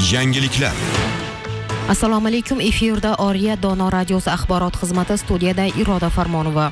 Yangiliklar. Assalomu alaykum. Efirda Oriya Dono radiosi axborot xizmati, studiyada Iroda Farmonova.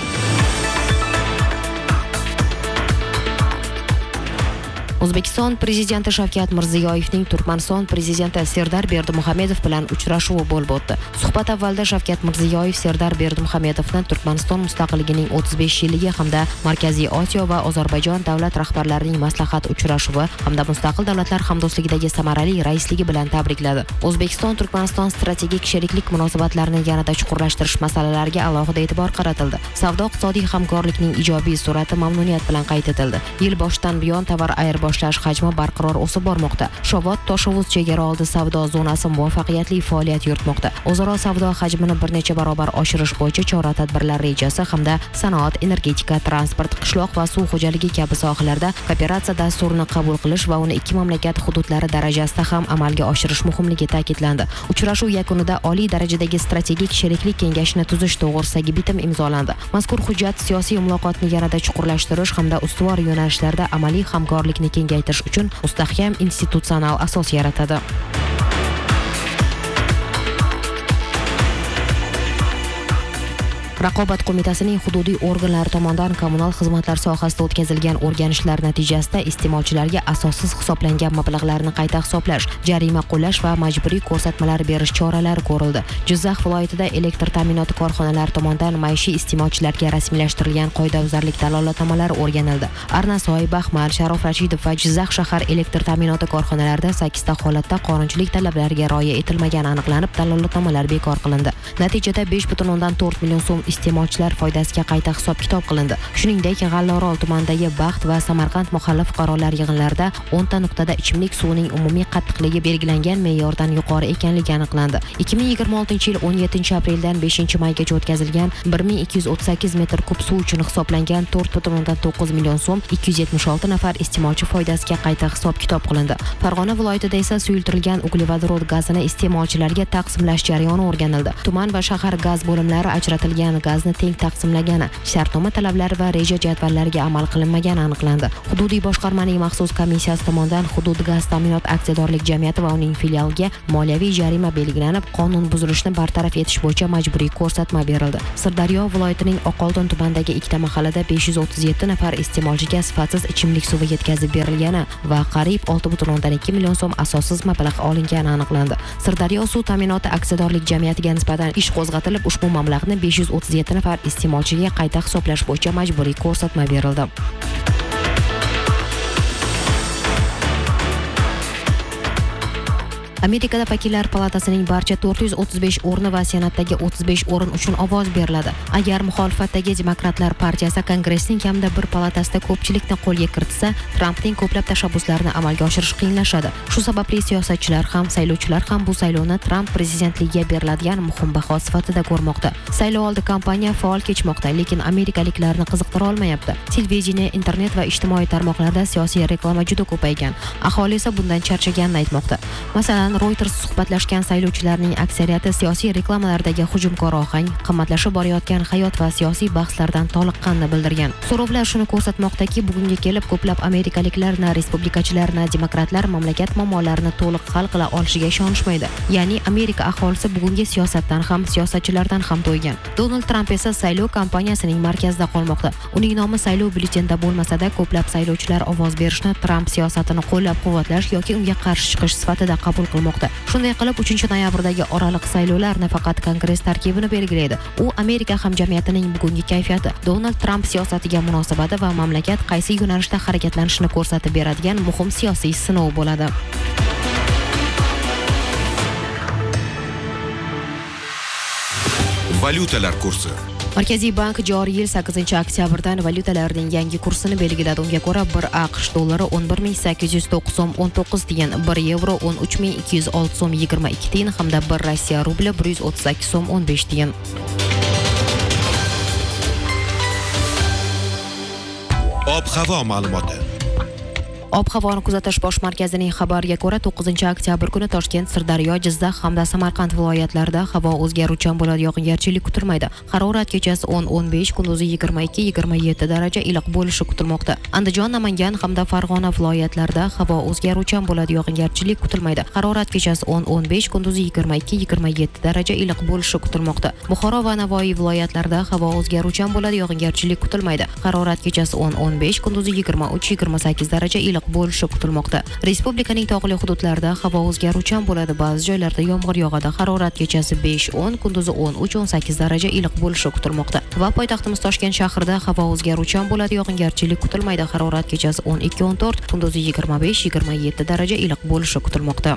O'zbekiston prezidenti Shavkat Mirziyoyevning Turkmaniston prezidenti Serdar Berdimuhamedov bilan uchrashuvi bo'lib o'tdi. Suhbat avvalida Shavkat Mirziyoyev Serdar Berdimuhamedovni Turkmaniston mustaqilligining 35 yilligi hamda Markaziy Osiyo va Ozarbayjon davlat rahbarlarining maslahat uchrashuvi hamda Mustaqil davlatlar hamdo'stligidagi samarali raisligi bilan tabrikladi. O'zbekiston Turkmaniston strategik sheriklik munosabatlarini yanada chuqurlashtirish masalalariga alohida e'tibor qaratildi. Savdo-iqtisodiy hamkorlikning ijobiy surati mamnuniyat bilan qayd etildi. Yil boshidan buyon tovar ayirboshlash hajmi barqaror o'sib bormoqda. Shovot-Toshovuz chegara oldi savdo zonasi muvaffaqiyatli faoliyat yuritmoqda. O'zaro savdo hajmini bir necha barobar oshirish bo'yicha chora-tadbirlar rejasi hamda sanoat, energetika, transport, qishloq va suv xo'jaligi kabi sohalarda kooperatsiya dasturini qabul qilish va uni ikki mamlakat hududlari darajasida ham amalga oshirish muhimligi ta'kidlandi. Uchrashuv yakunida oliy darajadagi strategik sheriklik kengashini tuzish to'g'risidagi bitim imzolandi. Mazkur hujjat siyosiy muloqotni yanada chuqurlashtirish hamda ustuvor yo'nalishlarda amaliy hamkorlikni kengaytirish uchun mustahkam institutsional asos yaratadi. Raqobat qo'mitasining hududiy organlari tomonidan kommunal xizmatlar sohasida o'tkazilgan o'rganishlar natijasida iste'molchilarga asossiz hisoblangan mablag'larni qayta hisoblash, jarima qo'llash va majburiy ko'rsatmalar berish choralari ko'rildi. Jizzax viloyatida elektr ta'minoti korxonalari tomonidan maishiy iste'molchilarga rasmiylashtirilgan qoidabuzarlik dalolatnomalari o'rganildi. Arnasoy, Baxmal, Sharof Rashidov va Jizzax shahar elektr ta'minoti korxonalarida 8 ta holatda qonunchilik talablariga rioya etilmagani aniqlanib, dalolatnomalar bekor qilindi. Natijada 5,4 million so'm iste'molchilar foydasiga qayta hisob-kitob qilindi. Shuningdek, G'allaorol tumanidagi Baxt va Samarqand mahalla fuqarolar yig'inlarida 10 ta nuqtada ichimlik suvining umumiy qattiqligi belgilangan me'yordan yuqori ekanligi aniqlandi. 2026-yil 17-apreldan 5-maygacha o'tkazilgan 1238 metr kub suv uchun hisoblangan 4,9 million so'm 276 nafar iste'molchi foydasiga qayta hisob-kitob qilindi. Farg'ona viloyatida esa suyultirilgan uglevodorod gazini iste'molchilarga taqsimlash jarayoni o'rganildi. Tuman va shahar gaz bo'limlari ajratilgan gazni teng taqsimlagani, shartnoma talablari va reja jadvallariga amal qilinmagani aniqlandi. Hududiy boshqarmaning maxsus komissiyasi tomonidan Hudud gaz ta'minot aksiyadorlik jamiyati va uning filialiga moliyaviy jarima belgilanib, qonun buzilishini bartaraf etish bo'yicha majburiy ko'rsatma berildi. Sirdaryo viloyatining Oqoltin tumanidagi ikkita mahallada 537 nafar iste'molchiga sifatsiz ichimlik suvi yetkazib berilgani va qariyb 6,2 million so'm asossiz mablag' olingani aniqlandi. Sirdaryo suv ta'minoti aksiyadorlik jamiyatiga nisbatan ish qo'zg'atilib, ushbu mablag'ni 537 nafar iste'molchiga qayta hisoblash bo'yicha majburiy ko'rsatma berildi. Amerikada vakillar palatasining barcha 435 o'rni va senatdagi 35 o'rin uchun ovoz beriladi. Agar muxolifatdagi Demokratlar partiyasi Kongressning kamida bir palatasida ko'pchilikni qo'lga kiritsa, Trampning ko'plab tashabbuslarini amalga oshirish qiyinlashadi. Shu sababli siyosatchilar ham, saylovchilar ham bu saylovni Tramp prezidentligiga beriladigan muhim baho sifatida ko'rmoqda. Saylovoldi kampaniya faol kechmoqda, lekin amerikaliklarni qiziqtira olmayapti. Televideniya, internet va ijtimoiy tarmoqlarda siyosiy reklama juda ko'paygan. Aholi esa bundan charchaganini aytmoqda. Masalan, Reuters suhbatlashgan saylovchilarning aksariyati siyosiy reklamalardagi hujumkor ohang, qimmatlashib borayotgan hayot va siyosiy bahslardan toliqqanini bildirgan. So'rovlar shuni ko'rsatmoqdaki, bugunga kelib ko'plab amerikaliklar na respublikachilar na demokratlar mamlakat muammolarini to'liq hal qila olishiga ishonishmaydi. Ya'ni Amerika aholisi bugungi siyosatdan ham, siyosatchilardan ham to'ygan. Donald Tramp esa saylov kampaniyasining markazida qolmoqda. Uning nomi saylov byulletenida bo'lmasa-da, ko'plab saylovchilar ovoz berishni Tramp siyosatini qo'llab-quvvatlash yoki unga qarshi chiqish sifatida qabul qilmoqda. Shunday qilib 3-noyabrdagi oraliq saylovlar nafaqat Kongress tarkibini belgilaydi, u Amerika hamjamiyatining bugungi kayfiyati, Donald Tramp siyosatiga munosabati va mamlakat qaysi yo'nalishda harakatlanishini ko'rsatib beradigan muhim siyosiy sinov bo'ladi. Valyutalar kursi. Markaziy bank joriy yil 8-oktyabrdan valyutalarning yangi kursini belgiladi. Unga ko'ra 1 AQSh dollari 11.809 so'm 19 tiyin, 1 yevro 13.206 so'm 22 tiyin hamda 1 Rossiya rubli 138 so'm 15 tiyin. Ob-havo ma'lumoti. Ob-havoni kuzatish bosh markazining xabariga ko'ra 9-oktyabr kuni Toshkent, Sirdaryo, Jizzax hamda Samarqand viloyatlarida havo o'zgaruvchan bo'ladi, yog'ingarchilik kutilmaydi. Harorat kechasi 10-15, kunduzi 22-27 daraja iliq bo'lishi kutilmoqda. Andijon, Namangan hamda Farg'ona viloyatlarida havo o'zgaruvchan bo'ladi, yog'ingarchilik kutilmaydi. Harorat kechasi 10-15, kunduzi 22-27 daraja iliq bo'lishi kutilmoqda. Buxoro va Navoiy viloyatlarida havo o'zgaruvchan bo'ladi, yog'ingarchilik kutilmaydi. Harorat kechasi 10-15, kunduzi 23-28 daraja iliq bo'lishi kutilmoqda. Respublikaning tog'li hududlarida havo o'zgaruvchan bo'ladi, ba'zi joylarda yomg'ir yog'adi. Harorat kechasi 5-10, kunduzi 13-18 daraja iliq bo'lishi kutilmoqda. Va poytaxtimiz Toshkent shahrida havo o'zgaruvchan bo'ladi, yog'ingarchilik kutilmaydi. Harorat kechasi 12-14, kunduzi 25-27 daraja iliq bo'lishi kutilmoqda.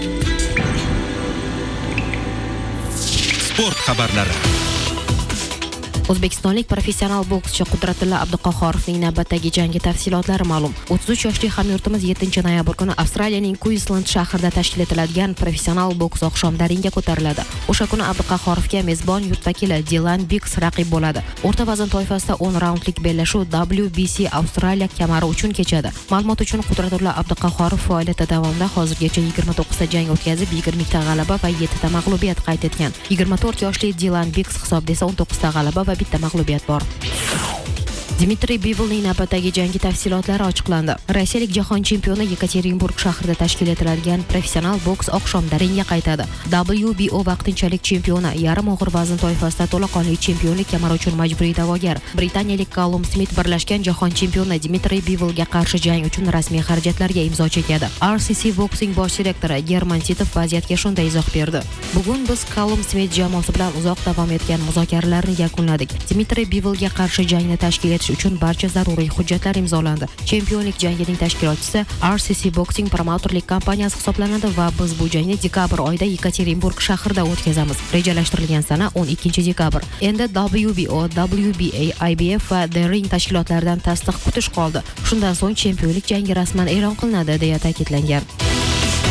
Sport xabarlari. O'zbekistonlik professional bokschi Qudratulla Abduqahhorovning navbatdagi jangi tafsilotlari ma'lum. 33 yoshli hamyurtimiz 7-noyabr kuni Avstraliyaning Queensland shahrida tashkil etiladigan professional boks oqshomida ringga ko'tariladi. O'sha kuni Abduqahhorovga mezbon yurt vakili Dylan Biggs raqib bo'ladi. O'rta vazn toifasida 10 raundlik bellashuv WBC Avstraliya kamari uchun kechadi. Ma'lumot uchun Qudratulla Abduqahhorov faoliyati davomida hozirgacha 29 ta jang o'tkazib, 20 ta g'alaba va 7 ta mag'lubiyat qayd etgan. 24 yoshli Dylan Biggs hisobda esa 19 ta g'alaba va bitta mag'lubiyat bor. Dmitriy Bivolning navbatdagi jangi tafsilotlari ochiqlandi. Rossiyalik jahon chempioni Yekaterinburg shahrida tashkil etiladigan professional boks oqshomida ringga qaytadi. WBO vaqtinchalik chempioni, yarim og'ir vazn toifasida to'laqonli chempionlik kamari uchun majburiy da'vogar britaniyalik Callum Smith birlashgan jahon chempioni Dmitriy Bivolga qarshi jang uchun rasmiy xarajatlarga imzo chekadi. RCC Boxing bosh direktori German Titov vaziyatga shunday izoh berdi. Bugun biz Callum Smith jamoasi bilan uzoq davom etgan muzokaralarni yakunladik. Dmitriy Bivolga qarshi jangni tashkil etish uchun barcha zaruriy hujjatlar imzolandi. Chempionlik jangining tashkilotchisi RCC Boxing promotorlik kompaniyasi hisoblanadi va biz bu jangni dekabr oyida Yekaterinburg shahrida o'tkazamiz. Rejalashtirilgan sana 12-dekabr. Endi WBO, WBA, IBF va The Ring tashkilotlaridan tasdiq kutish qoldi. Shundan so'ng chempionlik jangi rasman e'lon qilinadi, deya ta'kidlangan.